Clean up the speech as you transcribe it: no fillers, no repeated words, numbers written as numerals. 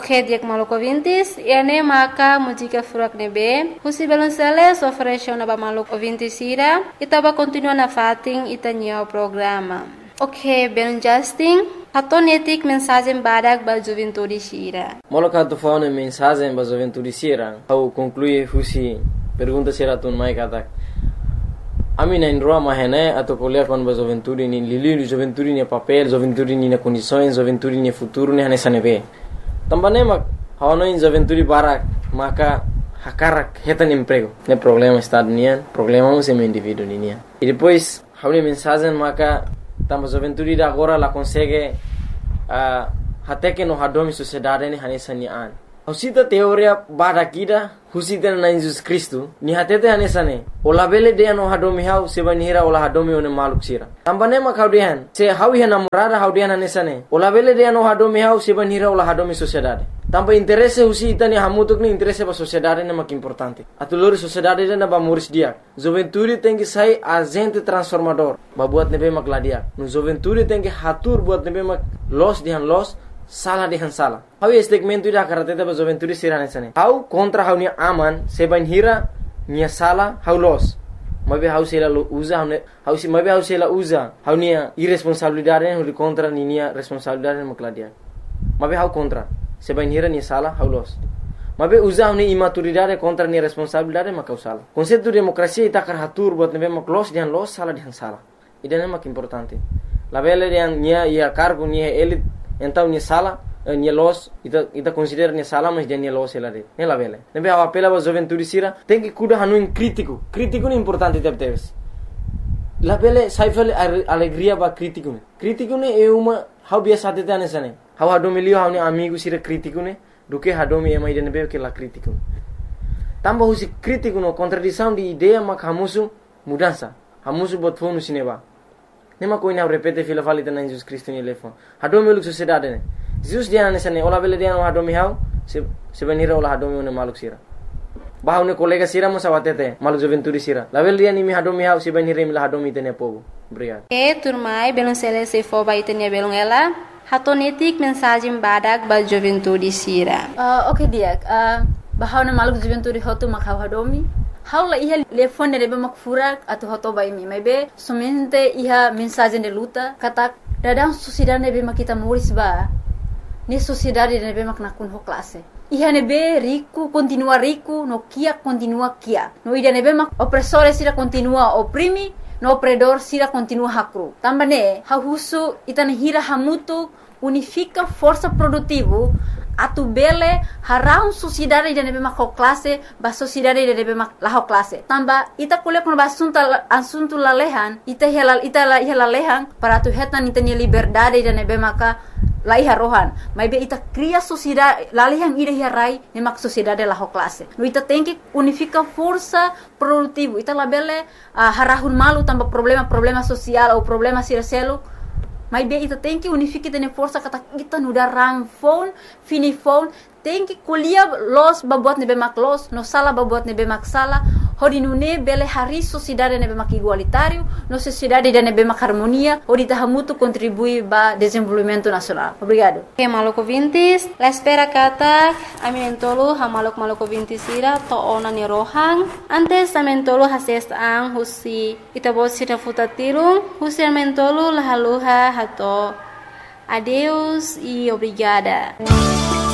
Ok, diak maluco vintis, ene maka música furak nebe, husi balonceles oferece na ba maluco vintis ira, itaba continua na fating itanya o programa. Ok, ben Justin, hatonetik mensagem badak ba juventude sira. Moloka tu faune mensagem ba juventude sira, au conclui husi pergunta sira tun mai katak. Ami na indroa mahene atau kuliah kon ba juventude ni lili juventude ni papel, juventude ni na condições, juventude ni futuro ni hanesa nebe. Tambane mak hawano in juventude barak maka hakarak hetan emprego. Ne problema estado nian, problema um sem indivíduo nian. E depois haune mensagem maka tamba juventude da agora la consegue até que no hadomi sociedade ni hanesa ni an. Husita teoria bada kida husita na Jesus Cristo ni hatete hanesa ne. Ola bele de no hadomi hau seba nihira ola hadomi one maluk sira. Tambane mak haudian se hawi hana murada haudian hanesa ne. Ola bele de no hadomi hau seba nihira ola hadomi sociedade. Tamba interesse husita ni hamutuk ni interesse ba sociedade ne mak importante. Atulori sociedade de na ba muris dia. Juventude tem que sair agente transformador. Ba buat nebe mak ladia. No juventude tem que hatur buat nebe mak los dihan los salah dihan salah. Hau segmento ida karateta ba juventude sirane sane. Hau kontra hau ni aman seban hira ni salah hau los. Mabe hau sela usa hau si mabe hau sela usa hau ni irresponsabilidade hau kontra ni responsabilidade makladia. Mabe hau kontra seban hira ni salah hau los. Mabe usa hau ni imaturidade kontra ni responsabilidade makau salah. Konsepto demokrasia ita karatur buat nebe mak los dihan los salah dihan salah. Idane mak importante. La bele dihan nia ia cargo ni elit então ni sala ni los ita considera ni sala mas ni los ela de la vele nebe a apela ba juventude sira tem que cuida hanu crítico ni importante teves la vele saifel alegria ba crítico ne é uma how biasa tete anesane how hadomilio how ni amigo sira crítico ne do que hadomi é mais de nebe que la crítico tamba husi crítico no contradição de ideia mak hamusu mudança hamusu bot fonu sineba nema koina repete fila valita na Jesus Cristo ni lefo hadomi uluk sociedade ne Jesus dia nesane ola bele dia no hadomi hau se venira ola hadomi one maluk sira bahau ne kolega sira mo sawatete maluk juventude sira la bele dia ni mi hadomi hau se venira mi la hadomi tene povo obrigado turmai belon sele se fo ba itenia belon ela hatonetik mensagem badak ba juventude sira. Ok dia bahau ne maluk juventude hotu makau hadomi haula iha lefone rebe mak furak atau hoto bai mi maybe somente iha mensagem de luta katak dadang sociedade nebe mak kita muris ba ni sociedade nebe mak nakun ho classe iha nebe rico continua rico no kia continua kia no ida nebe mak opressore sira continua oprimi no opredor sira continua hakru tambane hahusu itane hira hamutu unifica força produtivo atu bele harau sociedade de nebe mak classe ba sociedade de nebe mak la classe tamba ita kule kon asunto lalehan ita lalehan para tu hetan itania liberdade de nebe maka la iha rohan mai be ita cria sociedade lalehan ida hirai ne mak sociedade la classe no ita tem que unifica força produtivo ita la bele harahun malu tamba problema social ou problema siraselo mas bem, ita tem que unificar tene força kata kita nuda rang phone, fini phone, tem que colher los babuat nebe mak los, no sala babuat nebe mak sala, hodi nune bele hari sociedade nebe mak igualitário, no sociedade de nebe mak harmonia, hodi tahamutu contribui ba desenvolvimento nacional. Obrigado. Ok, maluco vintis, la espera kata, aminentolo ha maluco vintis ira to ona ni rohang, antes aminentolo hases ang husi itabot sira futatirung, husi aminentolo lahaluha hato. Adeus e obrigada.